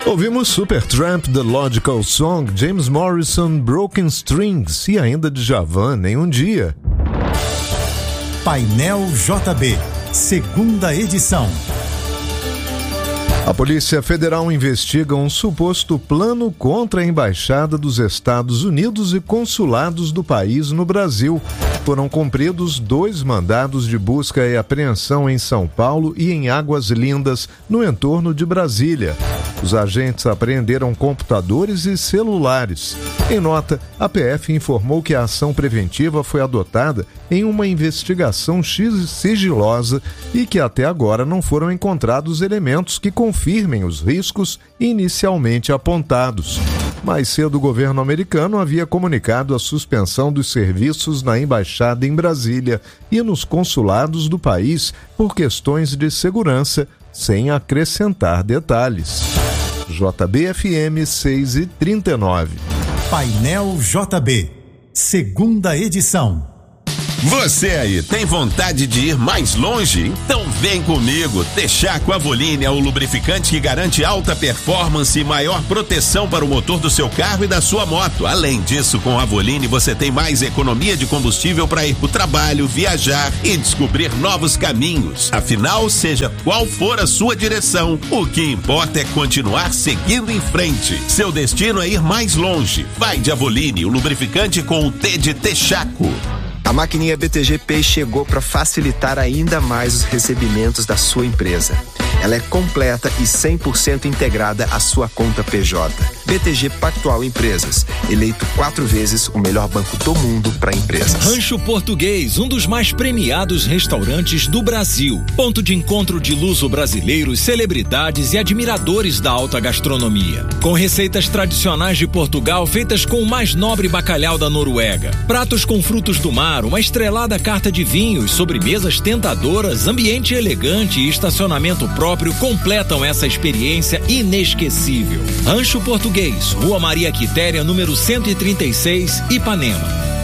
Ouvimos Supertramp, The Logical Song, James Morrison, Broken Strings e ainda Djavan, Nem um Dia. Painel JB, segunda edição. A Polícia Federal investiga um suposto plano contra a Embaixada dos Estados Unidos e consulados do país no Brasil. Foram cumpridos 2 mandados de busca e apreensão em São Paulo e em Águas Lindas, no entorno de Brasília. Os agentes apreenderam computadores e celulares. Em nota, a PF informou que a ação preventiva foi adotada em uma investigação sigilosa e que até agora não foram encontrados elementos que confirmem os riscos inicialmente apontados. Mais cedo, o governo americano havia comunicado a suspensão dos serviços na embaixada em Brasília e nos consulados do país por questões de segurança, sem acrescentar detalhes. JBFM 6h39. Painel JB, segunda edição. Você aí tem vontade de ir mais longe? Então vem comigo. Texaco Avoline é o lubrificante que garante alta performance e maior proteção para o motor do seu carro e da sua moto. Além disso, com a Avoline você tem mais economia de combustível para ir para o trabalho, viajar e descobrir novos caminhos. Afinal, seja qual for a sua direção, o que importa é continuar seguindo em frente. Seu destino é ir mais longe. Vai de Avoline, o lubrificante com o T de Texaco. A maquininha BTG Pay chegou para facilitar ainda mais os recebimentos da sua empresa. Ela é completa e 100% integrada à sua conta PJ. BTG Pactual Empresas, eleito 4 vezes o melhor banco do mundo para empresas. Rancho Português, um dos mais premiados restaurantes do Brasil. Ponto de encontro de luso-brasileiros, celebridades e admiradores da alta gastronomia. Com receitas tradicionais de Portugal feitas com o mais nobre bacalhau da Noruega. Pratos com frutos do mar, uma estrelada carta de vinhos, sobremesas tentadoras, ambiente elegante e estacionamento próprio completam essa experiência inesquecível. Rancho Português, Rua Maria Quitéria, número 136, Ipanema.